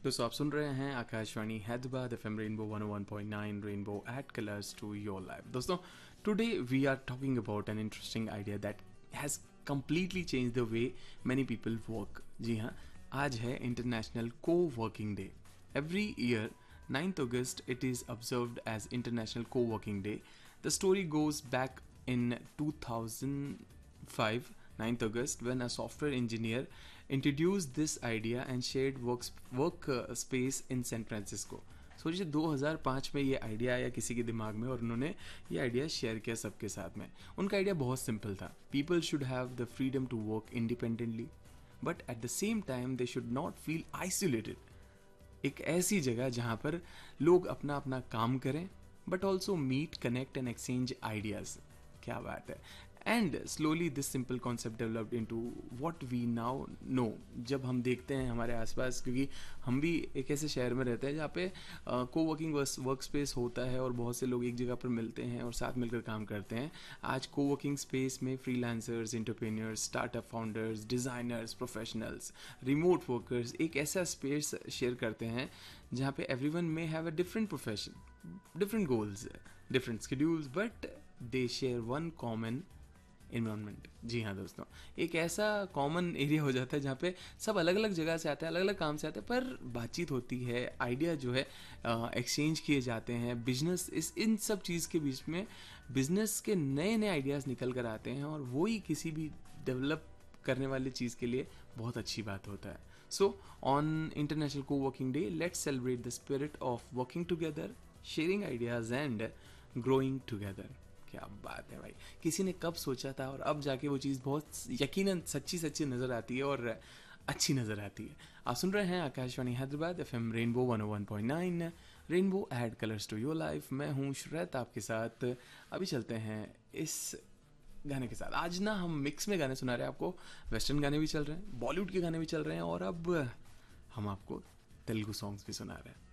दोस्तों आप सुन रहे हैं Akashvani Hyderabad FM rainbow 101.9 rainbow add colours to your life. दोस्तों today we are talking about an interesting idea that has completely changed the way many people work। जी हाँ, आज है international को working day. Every year 9th August it is observed as International Co-working Day। The story goes back in 2005 9th August when a software engineer introduced this idea and shared work space in San Francisco। सोचिए 2005 में ये idea आया किसी के दिमाग में और उन्होंने ये आइडिया शेयर किया सबके साथ में। उनका आइडिया बहुत सिंपल था, people should have the freedom to work independently but at the same time they should not feel isolated. एक ऐसी जगह जहाँ पर लोग अपना अपना काम करें but also meet connect and exchange ideas. क्या बात है। And slowly this simple concept developed into what we now no. जब हम देखते हैं हमारे आसपास, क्योंकि हम भी एक ऐसे शहर में रहते हैं जहाँ पे को वर्किंग वर्क स्पेस होता है और बहुत से लोग एक जगह पर मिलते हैं और साथ मिलकर काम करते हैं। आज को वर्किंग स्पेस में freelancers, entrepreneurs, startup founders, designers, professionals, remote workers एक ऐसा स्पेस शेयर करते हैं जहाँ पे everyone may have a different profession, different goals, different schedules, but they share one common environment. जी हाँ दोस्तों, एक ऐसा कॉमन एरिया हो जाता है जहाँ पे सब अलग अलग जगह से आते हैं, अलग अलग काम से आते हैं, पर बातचीत होती है, आइडिया जो है एक्सचेंज किए जाते हैं। बिजनेस इन सब चीज़ के बीच में बिजनेस के नए नए आइडियाज़ निकल कर आते हैं और वही किसी भी डेवलप करने वाली चीज़ के लिए बहुत अच्छी बात होता है। सो ऑन इंटरनेशनल को working day let's celebrate the spirit of working together, sharing ideas and growing together. क्या बात है भाई, किसी ने कब सोचा था और अब जाके वो चीज़ बहुत यकीनन सच्ची सच्ची नज़र आती है और अच्छी नज़र आती है। आप सुन रहे हैं Akashvani Hyderabad FM rainbow 101.9 rainbow add colours to your life. मैं हूँ श्रेत आपके साथ। अभी चलते हैं इस गाने के साथ। आज ना हम मिक्स में गाने सुना रहे हैं आपको, वेस्टर्न गाने भी चल रहे हैं, बॉलीवुड के गाने भी चल रहे हैं और अब हम आपको तेलुगु सॉन्ग्स भी सुना रहे हैं।